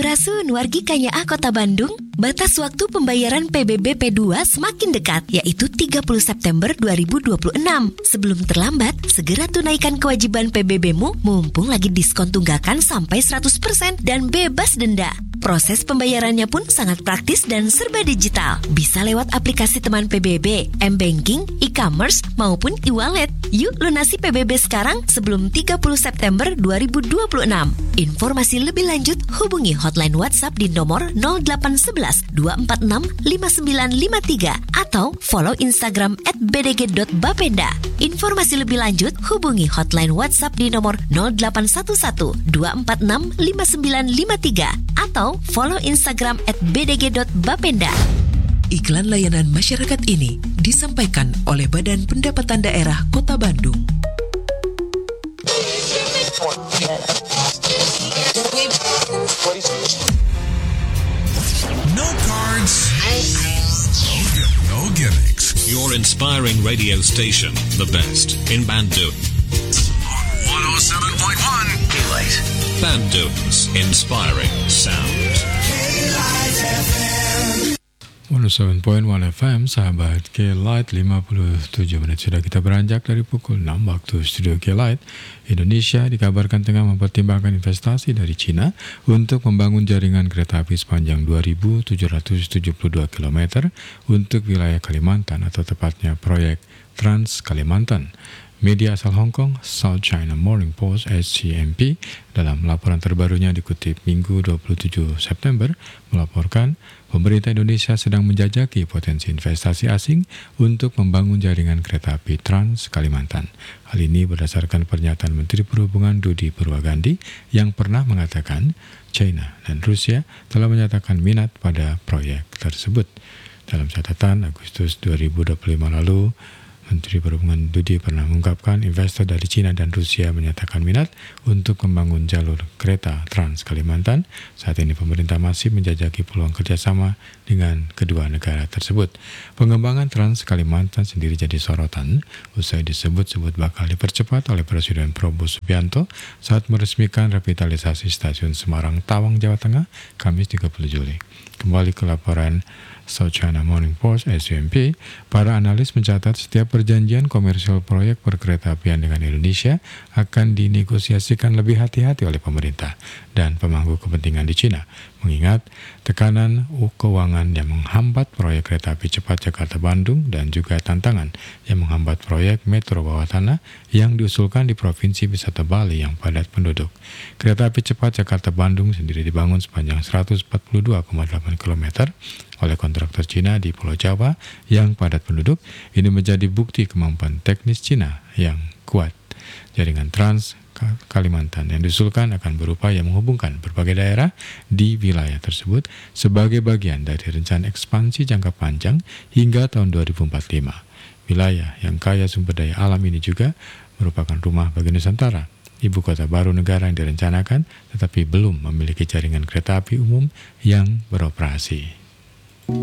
Sampurasun wargi Kanyaa Kota Bandung, batas waktu pembayaran PBB P2 semakin dekat, yaitu 30 September 2026. Sebelum terlambat, segera tunaikan kewajiban PBB-mu mumpung lagi diskon tunggakan sampai 100% dan bebas denda. Proses pembayarannya pun sangat praktis dan serba digital. Bisa lewat aplikasi teman PBB, M-Banking, e-commerce, maupun e-wallet. Yuk lunasi PBB sekarang sebelum 30 September 2026. Informasi lebih lanjut hubungi hotline WhatsApp di nomor 0811 246 5953 atau follow Instagram @bdg.bapenda. Informasi lebih lanjut hubungi hotline WhatsApp di nomor 0811 246 5953 atau follow Instagram @bdg.bapenda. Iklan layanan masyarakat ini disampaikan oleh Badan Pendapatan Daerah Kota Bandung. No cards, no gimmicks. Your inspiring radio station, the best in Bandung. On 107.1 K-Light. Bandung's inspiring sound. 107.1 FM, sahabat K-Light, 57 menit sudah kita beranjak dari pukul 6 waktu studio K-Light. Indonesia dikabarkan tengah mempertimbangkan investasi dari Cina untuk membangun jaringan kereta api sepanjang 2.772 km untuk wilayah Kalimantan, atau tepatnya proyek Trans Kalimantan. Media asal Hong Kong, South China Morning Post (SCMP), dalam laporan terbarunya dikutip Minggu 27 September melaporkan pemerintah Indonesia sedang menjajaki potensi investasi asing untuk membangun jaringan kereta api Trans Kalimantan. Hal ini berdasarkan pernyataan Menteri Perhubungan Dudi Purwagandi yang pernah mengatakan China dan Rusia telah menyatakan minat pada proyek tersebut. Dalam catatan Agustus 2025 lalu, Menteri Perhubungan Dudi pernah mengungkapkan investor dari China dan Rusia menyatakan minat untuk membangun jalur kereta Trans Kalimantan. Saat ini pemerintah masih menjajaki peluang kerjasama dengan kedua negara tersebut. Pengembangan Trans Kalimantan sendiri jadi sorotan usai disebut-sebut bakal dipercepat oleh Presiden Prabowo Subianto saat meresmikan revitalisasi stasiun Semarang Tawang, Jawa Tengah, Kamis 30 Juli. Kembali ke laporan South China Morning Post (SCMP), para analis mencatat setiap perjanjian komersial proyek perkeretaapian dengan Indonesia akan dinegosiasikan lebih hati-hati oleh pemerintah dan pemangku kepentingan di China, mengingat tekanan keuangan yang menghambat proyek kereta api cepat Jakarta-Bandung dan juga tantangan yang menghambat proyek metro bawah tanah yang diusulkan di Provinsi Wisata Bali yang padat penduduk. Kereta api cepat Jakarta-Bandung sendiri dibangun sepanjang 142,8 km oleh kontraktor Cina di Pulau Jawa yang padat penduduk. Ini menjadi bukti kemampuan teknis Cina yang kuat. Jaringan Trans Kalimantan yang diusulkan akan berupaya menghubungkan berbagai daerah di wilayah tersebut sebagai bagian dari rencana ekspansi jangka panjang hingga tahun 2045. Wilayah yang kaya sumber daya alam ini juga merupakan rumah bagi Nusantara, ibu kota baru negara yang direncanakan tetapi belum memiliki jaringan kereta api umum yang beroperasi.